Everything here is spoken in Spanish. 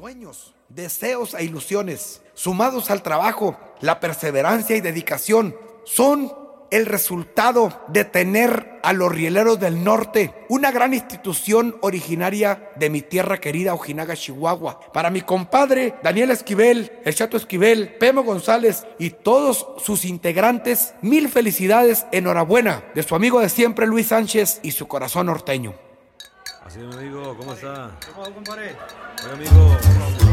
sueños, deseos e ilusiones, sumados al trabajo, la perseverancia y dedicación, son el resultado de tener a los Rieleros del Norte, una gran institución originaria de mi tierra querida, Ojinaga, Chihuahua. Para mi compadre Daniel Esquivel, el Chato Esquivel, Pemo González y todos sus integrantes, mil felicidades, enhorabuena, de su amigo de siempre Luis Sánchez y su corazón norteño. Así es, mi amigo, ¿cómo está? ¿Cómo, compadre? Oye, amigo.